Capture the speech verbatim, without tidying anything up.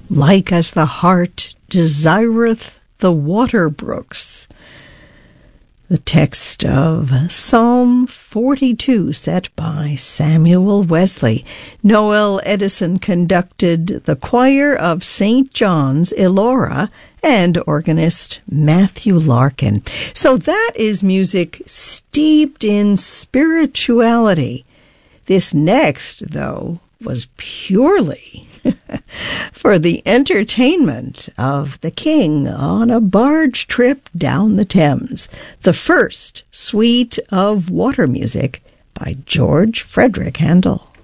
like as the heart desireth the water brooks. The text of Psalm forty-two, set by Samuel Wesley. Noel Edison conducted the choir of Saint John's, Elora, and organist Matthew Larkin. So that is music steeped in spirituality. This next, though, was purely for the entertainment of the king on a barge trip down the Thames, the first suite of water music by George Frederick Handel.